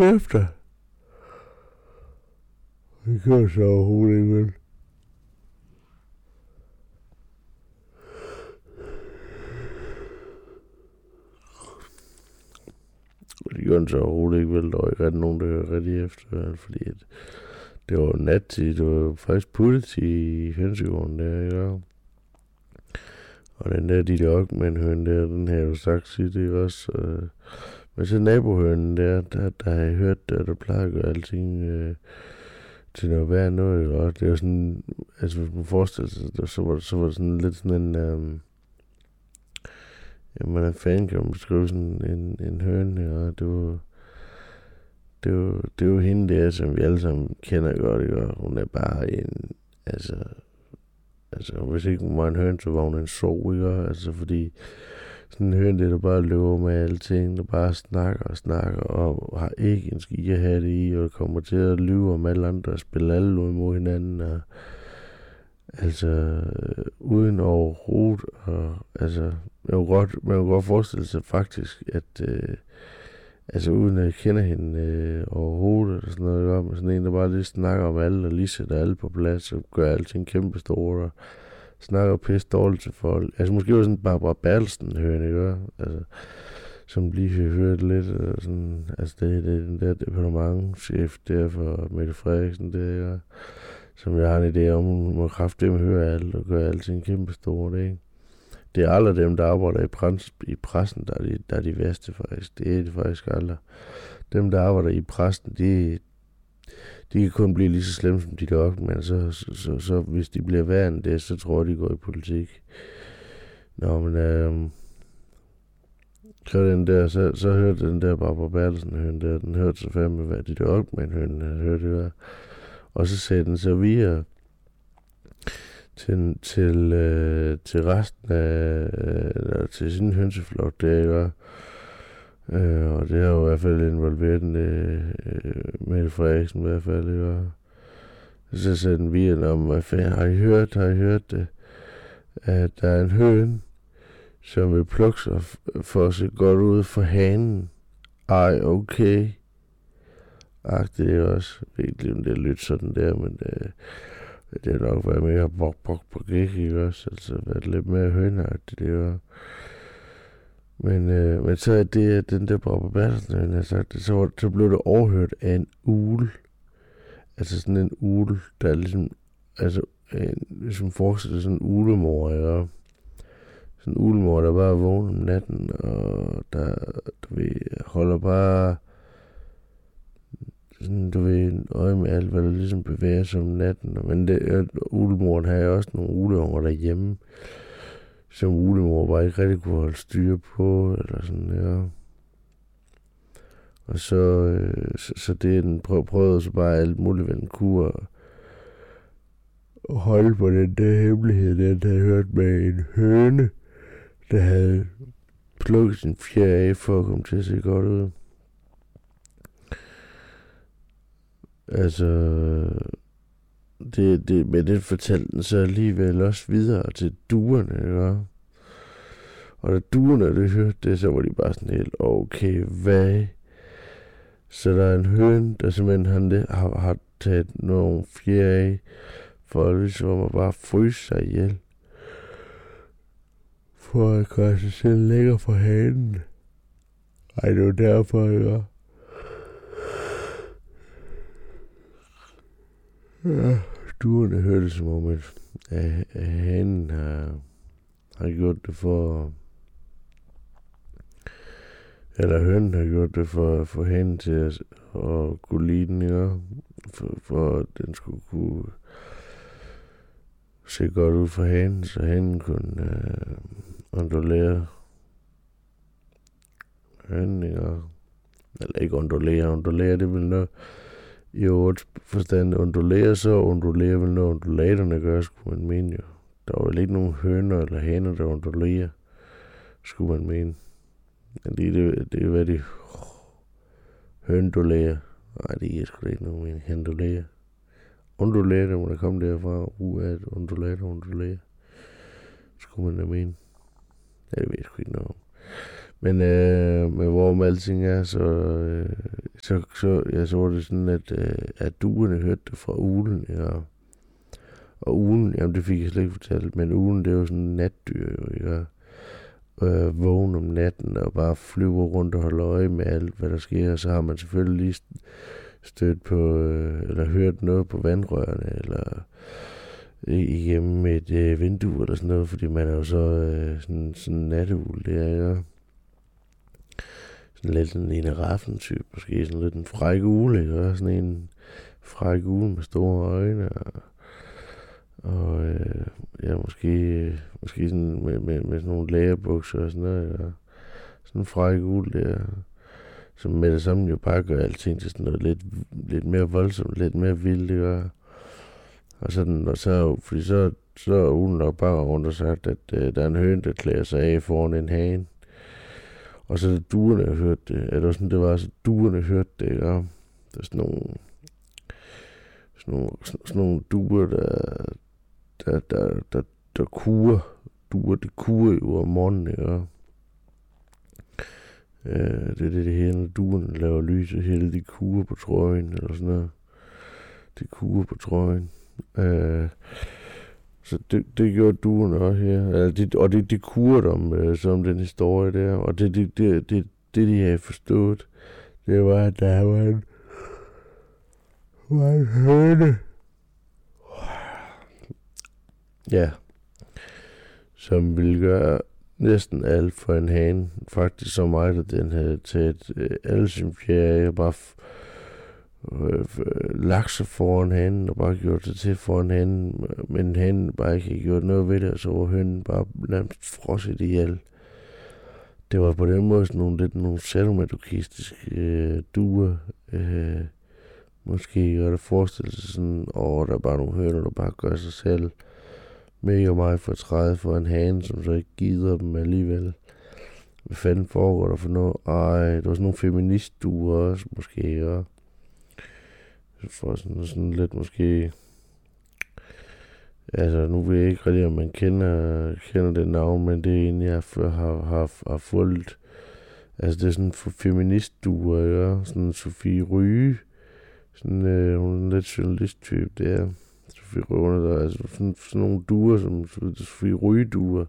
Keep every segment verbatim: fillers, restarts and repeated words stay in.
ugen efter. Det gør så overhovedet ikke, vel? Det gør den så overhovedet ikke, vel? Der var ikke rigtig nogen, der hørte rigtig efter, fordi at det var nattid, det var faktisk puttet i hønsegården der, ikke? Og den der Ditte Okman-høn der, den har jeg jo sagt sit, ikke også? Øh, men så nabohønen der, der, der har jeg hørt, der, der plejer at gøre alting øh, til noget værd noget, ikke også? Det er jo sådan, altså hvis man forestiller sig, så var det, så var det sådan lidt sådan en, øh, jamen hvordan fanden kan man beskrive sådan en, en høne, ikke? Det var, det var, det var hende der, som vi alle sammen kender godt, ikke? Hun er bare en, altså, altså hvis ikke hun var en høne, så var hun en sov, ikke? Altså fordi sådan en høne, der bare løber med alting, der bare snakker og snakker, og har ikke en skik at have det i, og kommer til at lyve om alle andre, og spille alle ud mod hinanden, og altså øh, uden overhovedet, og altså man kunne godt, man kunne godt forestille sig faktisk, at øh, altså uden at jeg kender hende øh, overhovedet, eller sådan noget, men sådan en, der bare lige snakker om alle, og lige sætter alle på plads, og gør alting kæmpe store, og snakker pisse dårligt til folk. Altså måske var sådan Barbara Bertelsen høren, ikke? Altså, som lige har hørt lidt, og sådan, altså det, det er den der departementchef der for Mette Frederiksen, der, ikke? Som jeg har en idé om, hun må kraftedeme høre alt, og gøre alting kæmpe store, det, ikke? Det er aldrig dem, der arbejder i, prins, i pressen, der er, de, der er de værste faktisk. Det er det faktisk aldrig. Dem, der arbejder i pressen, de, de kan kun blive lige så slemme som de der, men så, så, så, så hvis de bliver værre end det, så tror jeg, de går i politik. Nå, men øhm, så den der, så, så hørte den der Barbara Bertelsen høn der, den hørte så fandme, hvad de der men høn havde hørt det der. Og så sagde den så videre til, til, øh, til resten af, eller til sin hønseflok der, ikke? Øh, og det har jo i hvert fald involveret den øh, Mette Frederiksen i hvert fald, ikke? Så sagde den videre om, hvad fanden, har I hørt, har I hørt det, at der er en høn, som vil plukke sig for at se godt ud for hanen. Ej, okay. Agtigt det er også virkelig, om det er lidt sådan der, men det, det er nok været mere bok bok på gik, ikke også? Altså været lidt mere hønagtigt, det var. Men, øh, men så er det, den der Barbara Bertelsen, han har sagt det, så, var, så blev det overhørt af en ugle. Altså sådan en ugle, der er ligesom, altså en, ligesom forestiller sådan en ulemor, ikke? Sådan en ulemor, der bare vågner om natten, og der, du ved, holder bare sådan, du ved, øje med alt, hvad der ligesom bevæger sig om natten. Men det, ulemoren har også nogle uleunger derhjemme, som ulemor bare ikke rigtig kunne holde styr på, eller sådan, ja. Og så, øh, så, så det den prøv, prøvede så bare alt muligt, hvad den kunne, og, og holde på den der hemmelighed, den havde hørt med en høne, der havde plukket sin fjer af, for at komme til at se godt ud. Altså, det, det, men det fortalte den så alligevel også videre til duerne, ikke? Og da duerne det hørte det, så var de bare sådan helt, okay, hvad? Så der er en høne, der simpelthen har, har, har taget nogle fjer af, for ligesom at bare fryse sig ihjel. For at gøre sig selv lækker for hanen. Ej, det var derfor, ikke? Ja, duerne hørte det som om, at, at hanen har, har gjort det for, eller hønnen har gjort det for, for hanen til at, at kunne lide den, ja, for, for at den skulle kunne se godt ud for hanen, så hanen kunne øh, ondulere hønnen, ja. Eller ikke ondulere, ondulere det vil noget. I otte forstand undulere, så undulere vel når undulaterne gør, skulle man mene jo. Der var vel ikke nogen høner eller haner, der undulerer, skulle man mene. Men det, det, det er hvad de høndulerer. Nej, det er sgu ikke nogen mening. Hendulerer. Undulerer, der må der komme derfra. Uat, undulater, undulerer. Skulle man da mene. Det ved jeg sgu ikke noget om. Men øh, med hvor alting er, så, øh, så, så, ja, så var det sådan, at, øh, at duerne hørte det fra uglen, ja. Og uglen, jamen det fik jeg slet ikke fortalt, men uglen, det er jo sådan en natdyr, jo, ikke? Øh, vågen om natten og bare flyver rundt og holder øje med alt, hvad der sker, og så har man selvfølgelig lige stødt på, øh, eller hørt noget på vandrørene, eller igennem et øh, vindue eller sådan noget, fordi man er jo så øh, sådan, sådan en natteugle, det er jo sådan lidt en ene type, måske sådan lidt en fræk ugle, ikke? Og sådan en fræk ugle med store øjne, og, og øh, ja, måske, måske sådan med, med, med sådan nogle lægerbukser og sådan noget, og sådan en fræk ugle der, som med det samme jo bare gør alting til sådan noget lidt, lidt mere voldsomt, lidt mere vildt, ikke? Og sådan, og så, fordi så, så er uglen nok bare rundt og sagt, at øh, der er en høne, der klæder sig af foran en hane. Og så er det duerne, der hørte det. Er det sådan, det var, så duerne hørte det, ikke? Der er sådan nogle, sådan nogle, sådan nogle duer, der, der, der, der, der kurer. Duer, det kurer jo om morgenen, ikke? Øh, det er det, det hele, når duerne laver lys, og hele de kurer på trøjen, eller sådan noget. De kurer på trøjen. Øh, så det, det gjorde duerne også her, altså det, og det, det kurede om, øh, som den historie der, og det, det, det, det, det de havde forstået, det var, at der var en, var en høne, ja, som ville gøre næsten alt for en hane, faktisk så meget, at den havde taget øh, alle sine fjerde og bare f- lagt sig foran hanen og bare gjort det til foran hanen, men hanen bare ikke havde gjort noget ved det, og så var hønen bare nærmest frosset ihjel. Det var på den måde sådan nogle lidt nogle sadomasochistiske øh, duer, øh, måske gør det forestille sig sådan, og der er bare nogle høner, der bare gør sig selv mega meget fortrædet for en hane, som så ikke gider dem alligevel. Hvad fanden foregår der for noget? Ej, der var sådan nogle feministduer også, måske, og for sådan, sådan lidt måske, altså nu ved jeg ikke rigtig, om man kender, kender det navn, men det er en, jeg før har, har, har fulgt. Altså det er sådan en feministduer, ja, sådan Sofie Ryge, sådan øh, hun er en lidt journalist-type, det er Sofie Ryge, der er altså sådan, sådan nogle duer, som Sofie Ryge-duer,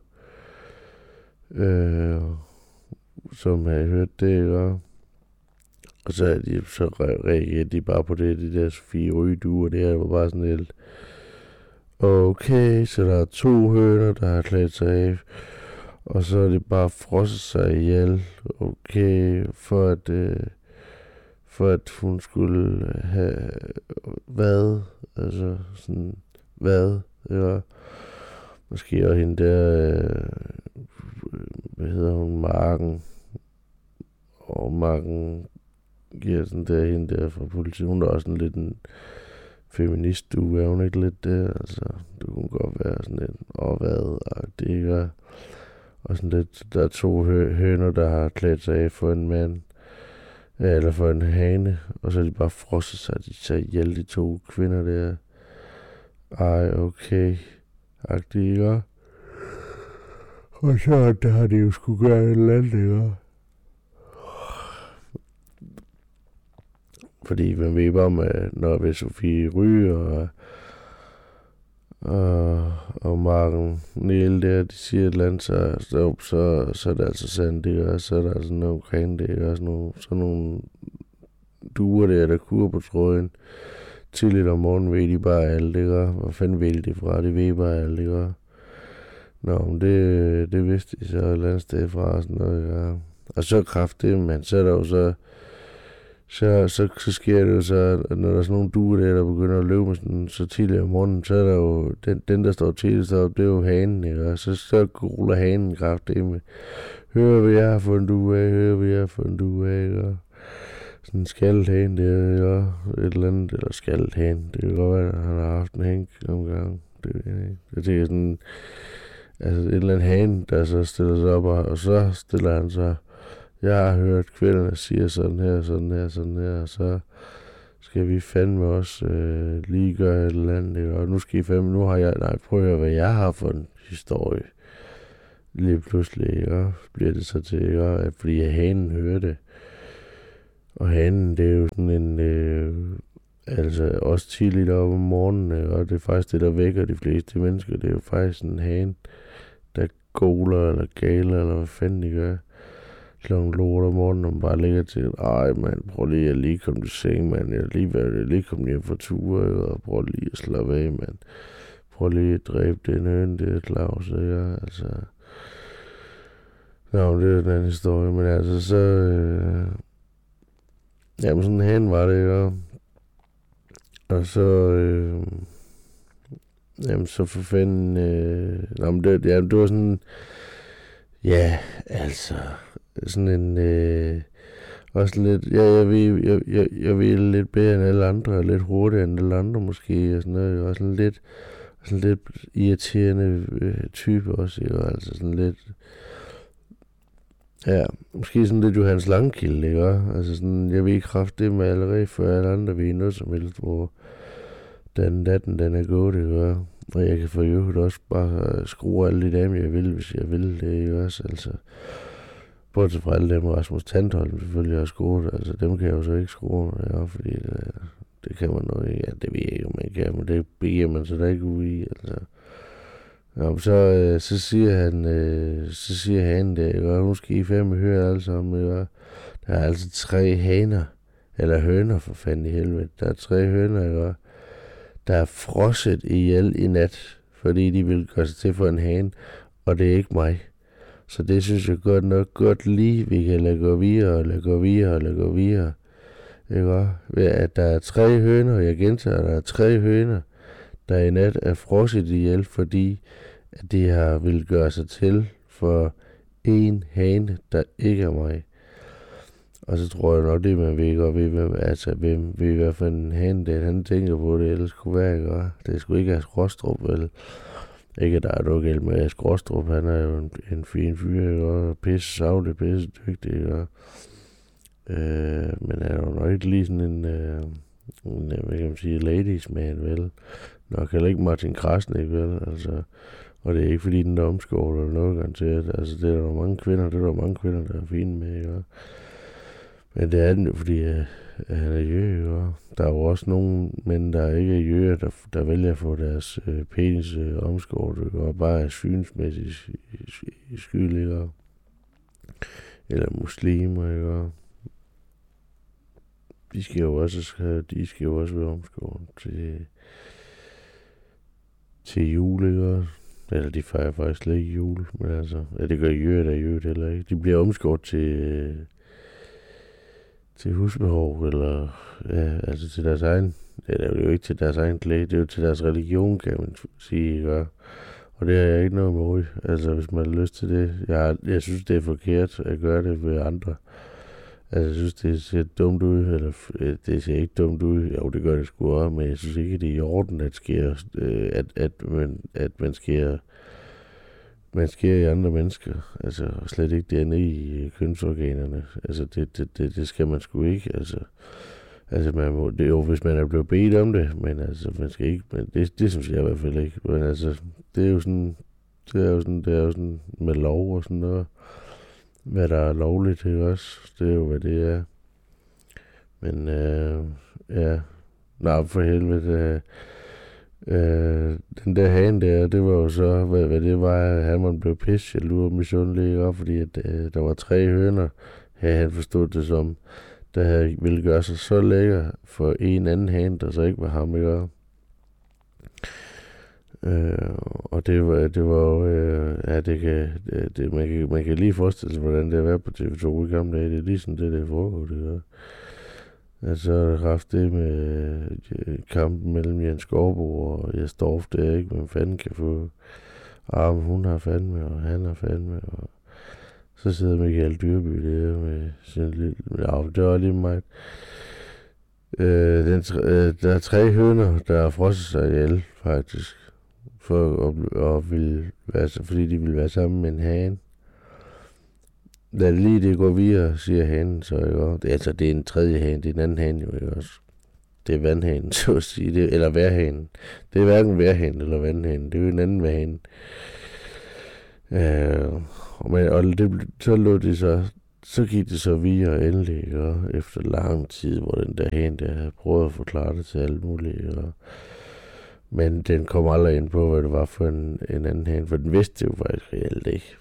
øh, som har hørt det, ja. Og så, de, så reagerede de bare på det, de der Sofie Ryge-duer, det her var bare sådan helt, okay, så der er to høner, der har klædt sig af, og så er det bare frosset sig ihjel, okay, for at, øh, for at hun skulle have hvad, altså sådan, hvad, ja, måske også hende der, øh, hvad hedder hun, Marken, og Marken, giver sådan der hende der fra politiet. Hun er også sådan lidt en feminist, du er hun ikke lidt der, altså, det kunne godt være sådan lidt, og hvad, og det ikke, og sådan lidt, der er to hø- høner, der har klædt sig af for en mand, eller for en hane, og så er de bare frosset sig, de tager ihjel, de to kvinder der, ej, okay, agtigt, ikke? Og så der har de jo skulle gøre et eller andet, ikke? Fordi man ved bare om, at når ved Sofie Ryge og, og, og Marken Niel der, de siger et eller andet, så, så, så, så er det altså sandt, det er, så er der altså noget omkring det, og sådan nogle, sådan nogle duer der, der kurer på tråden. Tidligt om morgenen ved de bare alt, det gør. Hvor fanden ved de det fra? Det ved bare alt, det gør. Nå, men det, det vidste de så et eller andet sted fra, sådan noget, ja. Og så kraftigt, men så er der jo så, Så, så, så sker det jo så, at når der er sådan nogle duer der, der begynder at løbe med sådan, så tidligere om morgenen, så er der jo, den, den der står tidligst op, det er jo hanen, ikke? Og så, så ruller hanen kraftigt med, hør hvad jeg har fundet due af, hør hvad jeg har fundet due af, ikke? Og sådan en skaldet hane der, ikke? Et eller andet, eller skaldet hane, det kan godt være, at han har haft en hænk omgang, det ved jeg ikke. Jeg tænker sådan, altså et eller andet hane, der så stiller sig op, og, og så stiller han så, jeg har hørt kvinderne siger sådan her, sådan her, sådan her, og så skal vi fandme også øh, lige gøre et eller andet, og nu skal I fandme, nu har jeg, nej, prøv at høre, hvad jeg har for en historie. lige pludselig, ikke? Bliver det så til, ikke? Fordi hanen hører det. Og hanen, det er jo sådan en, øh, altså også tidligt op om morgenen, ikke? Og det er faktisk det, der vækker de fleste mennesker. Det er jo faktisk en hane, der goler eller galer, eller hvad fanden de gør. Klokken lort om morgenen, og man bare ligger til, ej mand, prøv lige at lige komme til seng, mand. Jeg er lige, jeg er lige kommet hjem fra ture, ikke? Og prøv lige at slappe af, mand. Prøv lige at dræbe den høne, det er Claus, ikke? Altså, nå, det er den anden historie, men altså, så, øh, jamen sådan hen var det, ikke? Og så, øh, jamen så for fanden, øh, nå, men det, jamen, det var sådan, ja, altså, sådan en, øh, også lidt, ja, jeg ved, jeg, jeg, jeg ved lidt bedre end alle andre, og lidt hurtigere end alle andre måske, og sådan noget, og sådan lidt, sådan lidt irriterende øh, type også, ikke? Altså sådan lidt, ja, måske sådan lidt Johannes Langkilde, ikke? Altså sådan, jeg ved kraft det med allerede før alle andre ved noget som helst, hvor den natten, den er gået, ikke? Og jeg kan for øvrigt også bare skrue alle de dame, jeg vil, hvis jeg vil det, ikke også? Altså, bortset fra alle dem, Rasmus Tandholm selvfølgelig har skruet, altså dem kan jeg jo så ikke skrue, ja, fordi det, det kan man nok ikke, ja, det ved jeg ikke, om man kan, men det begiver man så da ikke ud i, altså. Ja, så, øh, så siger han, øh, så siger han det, ikke? Og nu skal I fandme høre alle sammen, ikke? Der er altså tre haner, eller høner for fanden i helvede, der er tre høner, ikke? Der er frosset ihjel i nat, fordi de vil gøre sig til for en hane, og det er ikke mig. Så det synes jeg godt nok godt lige, vi kan lade gå videre, og lade gå videre, og lade gå videre. Ikke? At der er tre høner, jeg gentager, der er tre høner, der i nat er frosset ihjel, fordi at de har vil gøre sig til for en hane, der ikke er mig. Og så tror jeg nok, det man ved godt ved, hvem, altså hvem ved i hvert fald en hane, det han tænker på, det ellers kunne være, ikke? Det skulle ikke have Skråstrup, vel? Ikke, at der er noget galt med Skråstrup, han er jo en, en fin fyr, ikke? Og pisse savlig, pisse dygtig, ikke? Øh, men er jo nok ikke lige sådan en, øh, en hvad kan man sige, ladies man, vel? Nok heller ikke Martin Krasnik, vel? Altså, og det er ikke fordi, den er omskåret eller noget garanteret. Altså, det er der mange kvinder, det er der mange kvinder, der er fine med, ikke? Men det er den jo, fordi øh, han er jøde, og der er jo også nogle mænd, der ikke er jøder, der, der vælger at få deres øh, penis øh, omskåret, og bare er synsmæssigt skyld, ikke? Eller muslimer, ikke? De skal jo også, de skal jo også være omskåret til, til jul, ikke? Eller de fejrer faktisk slet ikke jul, men altså, ja, det gør jøder, der er jøder heller ikke. De bliver omskåret til... Øh, til husbehov, eller ja, altså til deres egen, eller det er jo ikke til deres egen klæde, det er jo til deres religion, kan man sige, ikke? Og det har jeg ikke noget imod, altså hvis man har lyst til det. Jeg, jeg synes, det er forkert at gøre det ved andre. Altså jeg synes, det ser dumt ud, eller det ser ikke dumt ud, jo det gør det sgu også, men jeg synes ikke, det er i orden, at, sker, at, at, man, at man sker man sker i andre mennesker, altså slet ikke det i kønsorganerne, altså det, det, det, det skal man sgu ikke, altså, altså man må, det er jo, hvis man er blevet bedt om det, men altså, man skal ikke, men det, det synes jeg i hvert fald ikke, men altså, det er jo sådan, det er jo sådan, det er jo sådan med lov og sådan noget, hvad der er lovligt, ikke også, det er jo, hvad det er, men, øh, ja, nej, for helvede, øh, Øh, den der hane der, det var jo så, hvad, hvad det var, han var blevet pisse jaloux og misundelig, ikke? Fordi at, øh, der var tre høner, havde han forstod det som, der havde ville gøre sig så lækker for en anden hane, der så ikke var ham, ikke? Øh, og det var, det var jo, øh, ja, det kan, det, det, man, kan, man kan lige forestille sig, hvordan det har været på T V to i gamle dage, det er lige sådan det, der foregår, det gør. Altså, jeg har haft det med øh, kampen mellem Jens Skovbo og Jes Dorf, det er ikke, man fanden kan få arm, hun har fandme, og han har fandme, og så sidder Michael Dyrby der med sin lille, ja, det var lige meget. Øh, den, øh, der er tre høner, der har frosset sig ihjel, faktisk, for at, og vil være, fordi de vil være sammen med en hane. Da lige det går videre, siger hanen så, ikke? Det, altså, det er en tredje hane, det er en anden hane jo, ikke også? Det er vandhanen, så at sige, det, eller vejrhanen. Det er hverken vejrhanen eller vandhanen, det er jo en anden vejrhanen. Øh, og, men, og det, så lå det så, så gik det så videre endelig, og efter lang tid, hvor den der hen, der havde prøvet at forklare det til alt muligt, og, men den kom aldrig ind på, hvad det var for en, en anden hen, for den vidste jo faktisk reelt ikke.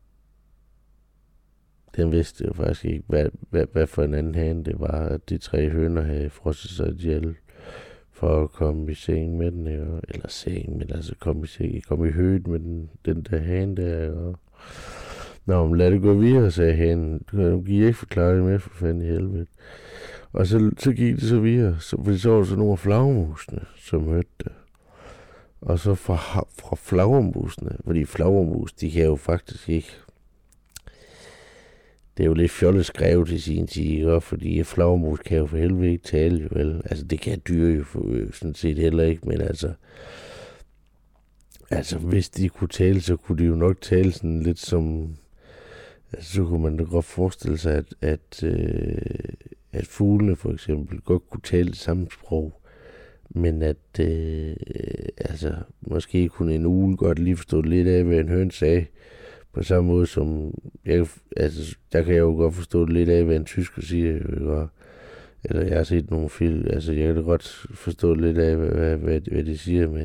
Den vidste jo faktisk ikke, hvad, hvad, hvad for en anden hen det var, at de tre høner havde frosset sig ihjel for at komme i seng med den, ikke? Eller seng, men altså komme i seng, komme i højt med den, den der hane der, og nå, men lad det gå videre, sagde hanen. Du giver ikke forklare det med, for fanden i helvede. Og så, så gik det så videre, så, fordi så var der så nogle af flagermusene, som hørte det. Og så fra, fra flagermusene, fordi flagermus, de kan jo faktisk ikke. Det er jo lidt fjollet skrevet til sin tid, fordi flagermus kan jo for helvede ikke tale, jo vel. Altså, det kan dyr jo for, sådan set heller ikke, men altså, altså, hvis de kunne tale, så kunne de jo nok tale sådan lidt som, altså, så kunne man da godt forestille sig, at, at, øh, at fuglene for eksempel godt kunne tale det samme sprog, men at, øh, altså, måske kunne en ugle godt lige forstå lidt af, hvad en høne sagde, på samme måde som, jeg, altså, der kan jeg jo godt forstå lidt af, hvad en tysker siger, ikke? Eller jeg har set nogle film, altså jeg kan da godt forstå lidt af, hvad, hvad, hvad, hvad de siger med,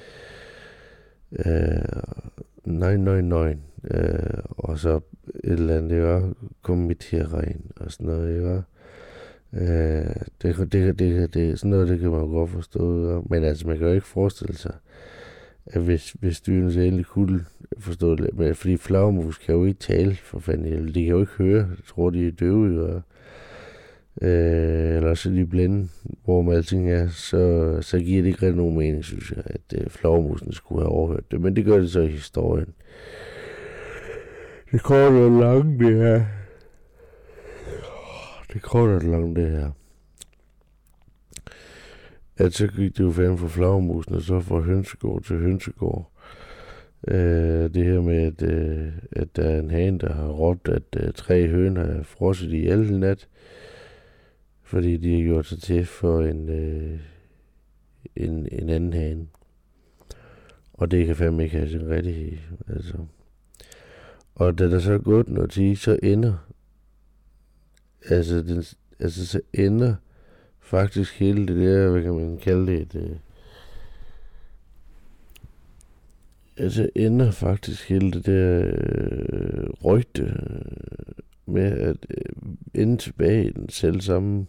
øh, nej, nej, nej, øh, og så et eller andet, ikke? Kommenterregn og sådan noget, ikke? Øh, det, det, det, det, sådan noget, det kan man jo godt forstå, ikke? Men altså, man kan jo ikke forestille sig, at hvis, hvis dyrene så endelig kunne forstå det, men fordi flagermus kan jo ikke tale, for fanden, de kan jo ikke høre, jeg tror, de er døve, og, øh, eller så er de blinde, hvor man alting er, så, så giver det ikke rigtig nogen mening, synes jeg, at øh, flagermusen skulle have overhørt det, men det gør det så i historien. Det korte og langt, det her. Det korte og langt, det her. At så gik det jo fanden fra flagermusen, og så fra hønsegård til hønsegård. Øh, det her med, at, øh, at der er en hane, der har råbt, at øh, tre høner er frosset i alle nat, fordi de har gjort sig til for en, øh, en, en anden hane. Og det kan fandme ikke have sin rigtighed, altså. Og da der så er gået noget tid, så ender, altså, den, altså så ender faktisk hele det der, hvad kan man kalde det, et, øh, altså ender faktisk hele det der øh, rygte øh, med at øh, ende tilbage i den selv samme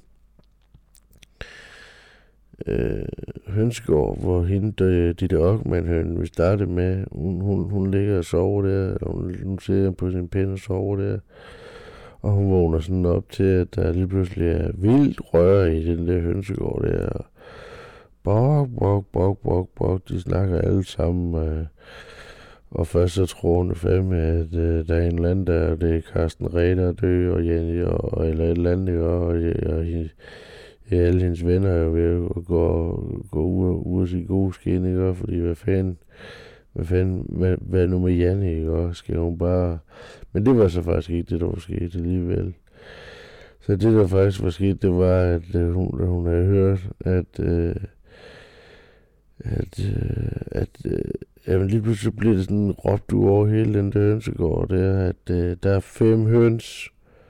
øh, hønsegård, hvor hende, de, de der Ockman-hønen, vi startede med, hun, hun, hun ligger og sover der, og hun, hun sidder på sin pind og sover der, og hun vågner sådan op til, at der lige pludselig er vildt røre i den der hønsegård der, og bok, bok, bok, bok, bok, de snakker alle sammen, øh, og først så tror hun fandme, at øh, der er en eller anden der, det er Carsten Rehder, der dø, og Jenny, og, eller et eller andet, og, og, og ja, alle hendes venner er jo ved at gå, gå ud, ud af sin gode skin, ikke? Fordi hvad fanden, hvad fanden, hvad, hvad nu med Janne, ikke? Skal hun bare, men det var så faktisk ikke det, der var sket alligevel. Så det, der faktisk var sket, det var, at øh, hun, hun havde hørt, at, øh, at, øh, at øh, jamen lige pludselig blev det sådan råbt ud over hele den der hønsegård, det er, at øh, der er fem høns,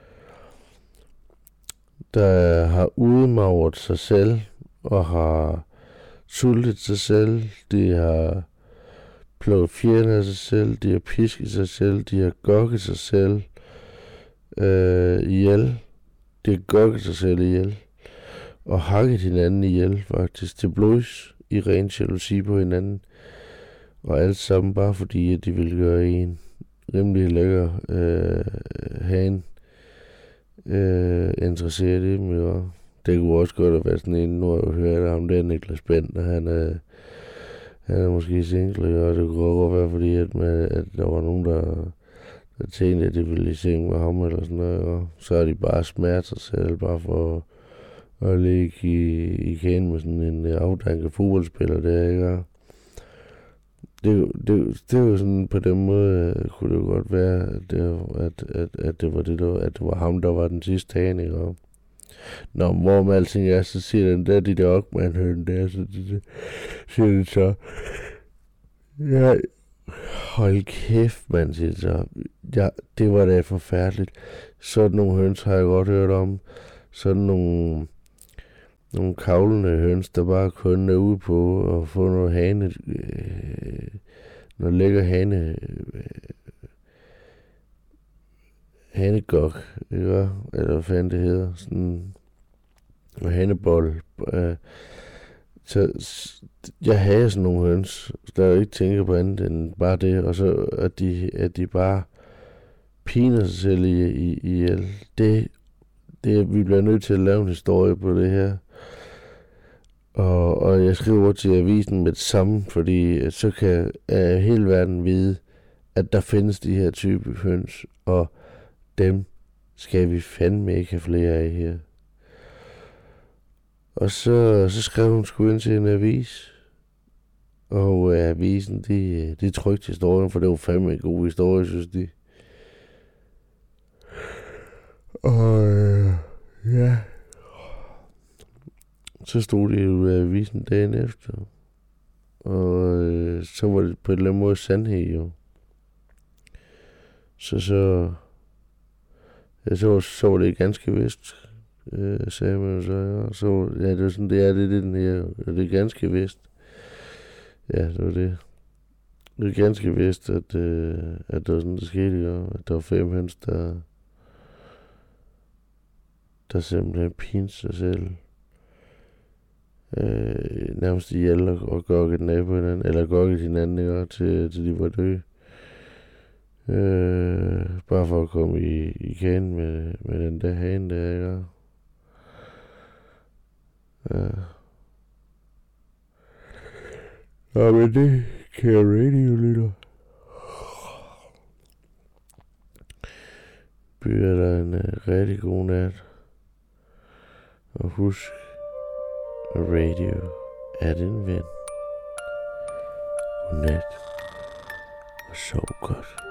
der har udmagret sig selv, og har sultet sig selv, de har plukket fjerne af sig selv, de har pisket sig selv, de har gokket sig selv øh, ihjel, de har gokket sig selv ihjel, og hakket hinanden ihjel faktisk til blods i ren jalousi på hinanden, og alt sammen bare fordi, at de ville gøre en rimelig lækker øh, hane øh, interesseret i dem, jo. Det kunne også godt have været sådan en, nu har jeg hørt ham der, Niklas Bent, og han er, han er måske single, og det kunne godt være, fordi at, med, at der var nogen, der, der tænkte, at de ville i seng med ham, eller sådan noget, og så har de bare smertet sig selv, bare for at ligge i, i kæden med sådan en afdanket fodboldspiller der, ikke? Det, det, det var sådan, på den måde, uh, kunne det godt være, at det, at, at, at det var det, der, at det var ham, der var den sidste hane, ikke? Nå, hvor med alting er, så siger den der, de der Ockman-hønen der, så det, det, siger den så, ja, Hold kæft, man, siger så. Ja, det var da forfærdeligt. Sådan nogle høns har jeg godt hørt om. Sådan nogle, nogle kavlende høns, der bare kun er ude på at få noget hane, øh, noget lækker hane, øh, hanegok, ikke? Eller hvad fanden det hedder. Sådan en hanebold. Øh, så jeg havde sådan nogle høns, der ikke tænker på andet end bare det, og så at de, at de bare piner sig selv i, i, i el. Det, det, vi bliver nødt til at lave en historie på det her. Og, og jeg skriver til avisen med det samme, fordi så kan uh, hele verden vide, at der findes de her type høns, og dem skal vi fandme ikke have flere af her. Og så, så skrev hun sgu ind til en avis. Og uh, avisen, de, de trykte historien, for det var fandme en god historie, synes de. Og uh, ja, så stod det jo i avisen dagen efter. Og uh, så var det på en eller anden måde sandhed jo. Så så, ja, så, så var det ganske vist. Øh, sagde man så, ja. Så, ja, det var sådan, det er det, det den her, det er ganske vist. Ja, det var det. Det er ganske vist, at, øh, at det var sådan, det skete, ja. At der var fem høns, der, der simpelthen pinte sig selv. Øh, nærmest ihjel og, og gokket den af på hinanden, eller gokket hinanden, ikke, til, til de var døde. Øh, bare for at komme i, i kagen med, med den der hane der, ikke? Ja. Ja, men det kan jeg radio lytter. Byder dig en uh, rigtig god nat. Og husk, radio er din ven. Godnat. Og sov godt.